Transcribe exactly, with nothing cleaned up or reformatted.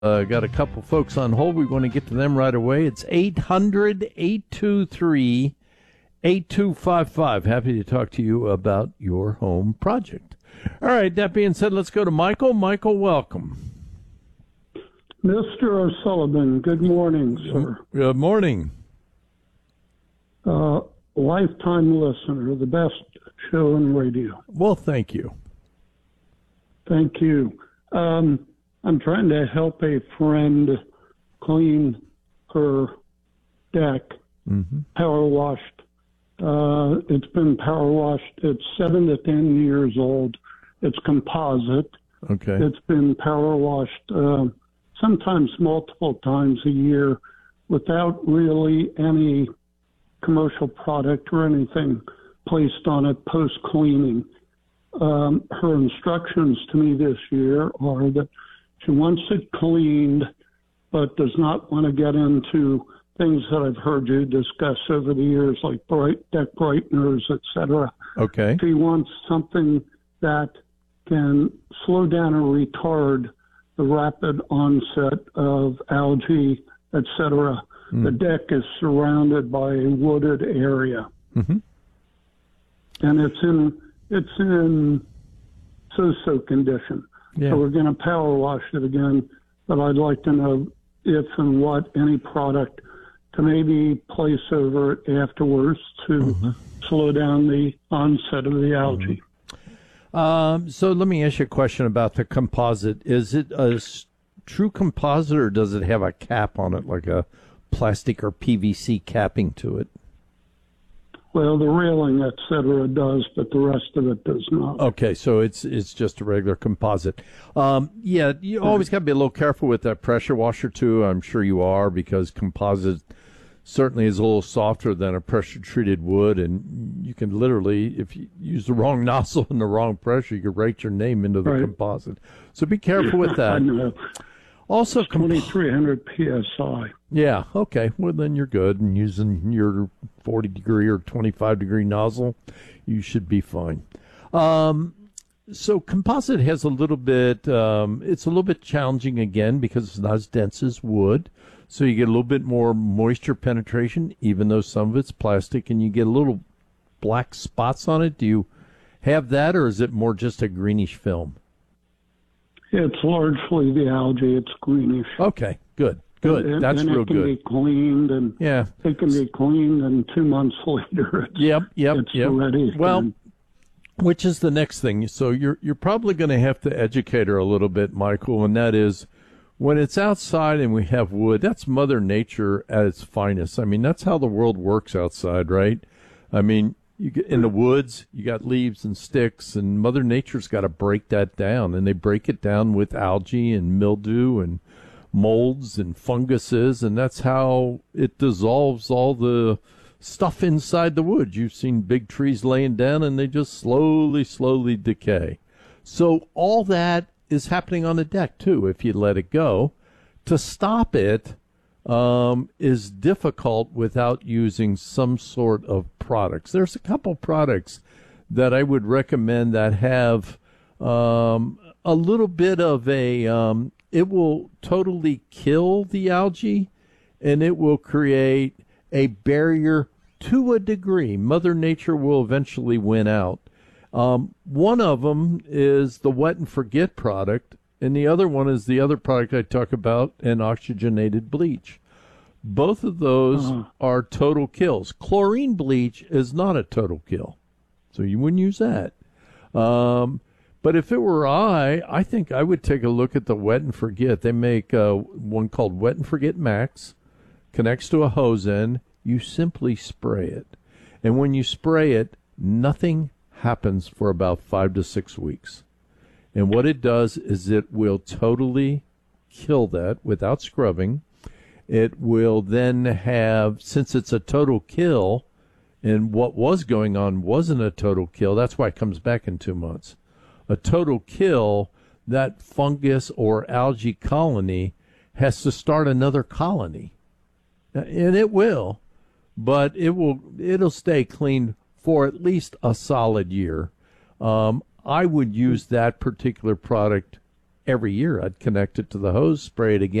Uh, got a couple folks on hold. We want to get to them right away. It's eight hundred, eight two three, eight two five five. Happy to talk to you about your home project. All right, that being said, let's go to Michael. Michael, welcome. Mister O'Sullivan, good morning, sir. Good morning. Uh, lifetime listener, the best show in radio. Well, thank you. Thank you. Um, I'm trying to help a friend clean her deck, mm-hmm. power washed. Uh, it's been power washed. It's seven to ten years old. It's composite. Okay. It's been power washed uh, sometimes multiple times a year without really any commercial product or anything placed on it post-cleaning. Um, her instructions to me this year are that she wants it cleaned, but does not want to get into things that I've heard you discuss over the years, like bright deck brighteners, et cetera. Okay. She wants something that can slow down or retard the rapid onset of algae, et cetera. Mm. The deck is surrounded by a wooded area, mm-hmm. and it's in it's in so-so condition. Yeah. So we're going to power wash it again, but I'd like to know if and what any product to maybe place over it afterwards to mm-hmm. slow down the onset of the algae. Mm-hmm. Um, so let me ask you a question about the composite. Is it a s- true composite, or does it have a cap on it, like a plastic or P V C capping to it? Well, the railing, et cetera, does, but the rest of it does not. Okay, so it's it's just a regular composite. Um, yeah, you always got to be a little careful with that pressure washer, too. I'm sure you are, because composite certainly is a little softer than a pressure-treated wood, and you can literally, if you use the wrong nozzle and the wrong pressure, you could write your name into the right. composite. So be careful with that. I know. Also, comp- twenty-three hundred P S I. Yeah, okay. Well, then you're good. And using your forty degree or twenty-five degree nozzle, you should be fine. Um, so composite has a little bit, um, it's a little bit challenging again because it's not as dense as wood. So you get a little bit more moisture penetration, even though some of it's plastic, and you get a little black spots on it. Do you have that, or is it more just a greenish film? It's largely the algae. It's greenish. Okay, good, good. And, That's and real it can good. Be cleaned, and yeah, it can be cleaned, and two months later, it's, yep, yep, it's yep. ready. Well, and, which is the next thing? So you're you're probably going to have to educate her a little bit, Michael, and that is when it's outside and we have wood. That's Mother Nature at its finest. I mean, that's how the world works outside, right? I mean. You get in the woods, you got leaves and sticks, and Mother Nature's got to break that down, and they break it down with algae and mildew and molds and funguses, and that's how it dissolves all the stuff inside the wood. You've seen big trees laying down, and they just slowly, slowly decay. So all that is happening on the deck, too, if you let it go. To stop it, um, is difficult without using some sort of products. There's a couple products that I would recommend that have um, a little bit of a, um, it will totally kill the algae, and it will create a barrier to a degree. Mother Nature will eventually win out. Um, one of them is the Wet and Forget product, and the other one is the other product I talk about, an oxygenated bleach. Both of those uh-huh. are total kills. Chlorine bleach is not a total kill, so you wouldn't use that. Um, but if it were I, I think I would take a look at the Wet and Forget. They make uh, one called Wet and Forget Max, connects to a hose end. You simply spray it. And when you spray it, nothing happens for about five to six weeks. And what it does is it will totally kill that without scrubbing. It will then have, since it's a total kill, and what was going on wasn't a total kill, that's why it comes back in two months. A total kill, that fungus or algae colony has to start another colony. And it will, but it will, it'll stay clean for at least a solid year. Um, I would use that particular product every year I'd connect it to the hose, spray it again.